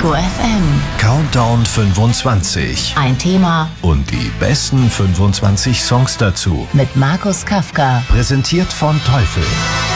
Ego FM. Countdown 25. Ein Thema Und die besten 25 Songs dazu. mit Markus Kafka. Präsentiert von Teufel.